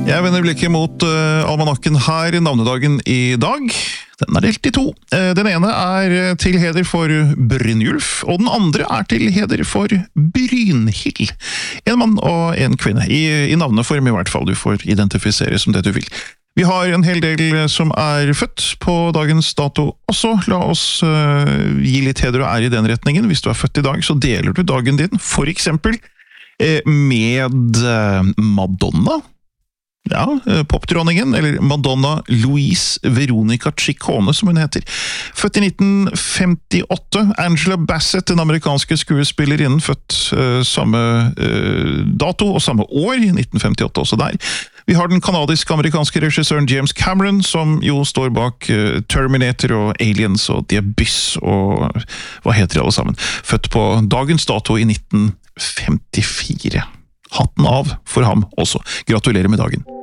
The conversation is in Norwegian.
Jeg vender blikket mot almanakken her, navnedagen i dag. Den delt i to. Den ene til heder for Brynjulf, og den andre til heder for Brynhild. En mann og en kvinne, i navneform i hvert fall. Du får identifisere som det du vil. Vi har en hel del som født på dagens dato også. La oss gi litt heder og ære i den retningen. Hvis du født i dag, så deler du dagen din, for eksempel med Madonna. Ja, popdronningen, eller Madonna Louise Veronica Ciccone, som hun heter. Født i 1958, Angela Bassett, den amerikanske skuespillerinnen, født samme dato og samme år, 1958 også der. Vi har den kanadisk-amerikanske regissøren James Cameron, som jo står bak Terminator og Aliens og The Abyss, og hva heter de alle sammen? Født på dagens dato i 1954. Hatten av for ham også. Gratulerer med dagen.